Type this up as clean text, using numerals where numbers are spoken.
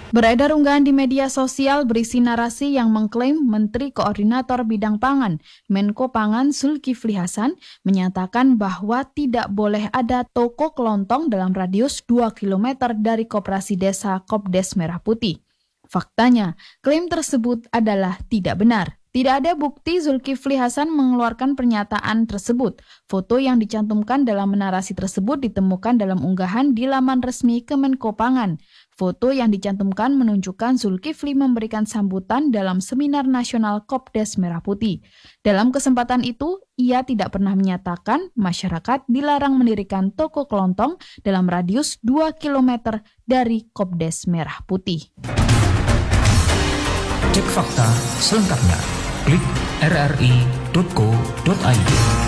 Beredar unggahan di media sosial berisi narasi yang mengklaim Menteri Koordinator Bidang Pangan, Menko Pangan Zulkifli Hasan, menyatakan bahwa tidak boleh ada toko kelontong dalam radius 2 km dari Koperasi Desa Kopdes Merah Putih. Faktanya, klaim tersebut adalah tidak benar. Tidak ada bukti Zulkifli Hasan mengeluarkan pernyataan tersebut. Foto yang dicantumkan dalam narasi tersebut ditemukan dalam unggahan di laman resmi Kemenko Pangan. Foto yang dicantumkan menunjukkan Zulkifli memberikan sambutan dalam seminar nasional Kopdes Merah Putih. Dalam kesempatan itu, ia tidak pernah menyatakan masyarakat dilarang mendirikan toko kelontong dalam radius 2 km dari Kopdes Merah Putih. Cek fakta selengkapnya. Klik rri.co.id.